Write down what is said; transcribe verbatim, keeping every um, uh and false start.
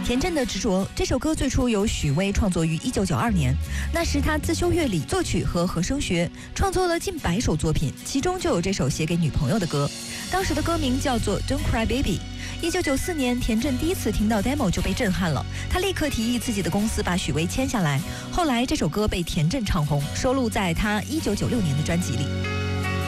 田震的执着这首歌最初由许巍创作于一九九二年，那时他自修乐理、作曲和和声学，创作了近百首作品，其中就有这首写给女朋友的歌。当时的歌名叫做 Don't Cry Baby。一九九四年，田震第一次听到 demo 就被震撼了，他立刻提议自己的公司把许巍签下来。后来这首歌被田震唱红，收录在他一九九六年的专辑里。